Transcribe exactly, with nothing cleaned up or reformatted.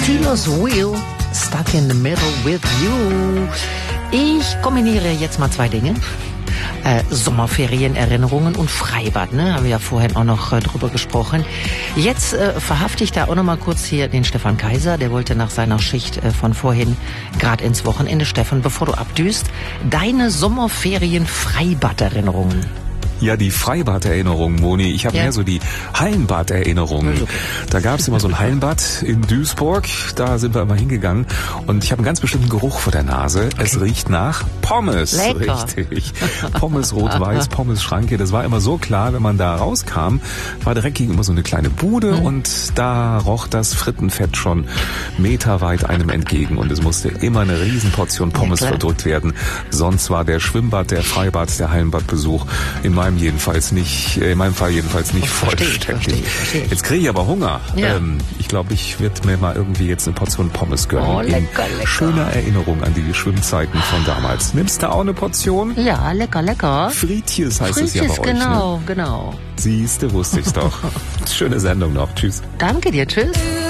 Steelers Wheel, Stuck in the Middle with You. Ich kombiniere jetzt mal zwei Dinge. Äh, Sommerferienerinnerungen und Freibad, ne? Haben wir ja vorhin auch noch äh, drüber gesprochen. Jetzt äh, verhafte ich da auch noch mal kurz hier den Stefan Kaiser. Der wollte nach seiner Schicht äh, von vorhin gerade ins Wochenende. Stefan, bevor du abdüst, deine Sommerferien-Freibad-Erinnerungen. Ja, die Freibad-Erinnerungen, Moni. Ich habe ja. mehr so die Hallenbad-Erinnerungen. Okay. Da gab es immer so ein Hallenbad in Duisburg. Da sind wir immer hingegangen. Und ich habe einen ganz bestimmten Geruch vor der Nase. Okay. Es riecht nach Pommes. Lecker. Richtig. Pommes rot-weiß, Pommes Schranke. Das war immer so klar, wenn man da rauskam, war direkt gegenüber so eine kleine Bude. Mhm. Und da roch das Frittenfett schon meterweit einem entgegen. Und es musste immer eine Riesenportion Pommes ja, verdrückt werden. Sonst war der Schwimmbad, der Freibad, der Hallenbadbesuch in meinem jedenfalls nicht, in meinem Fall jedenfalls nicht vollständig. Verstehe ich, verstehe ich. Jetzt kriege ich aber Hunger. Ja. Ähm, ich glaube, ich werde mir mal irgendwie jetzt eine Portion Pommes gönnen. Oh, lecker, lecker. Schöne Erinnerung an die Schwimmzeiten von damals. Nimmst du auch eine Portion? Ja, lecker, lecker. Frietjes heißt Frietjes, es ja bei euch, genau, ne? genau. Siehste, wusste ich's doch. Schöne Sendung noch. Tschüss. Danke dir, tschüss.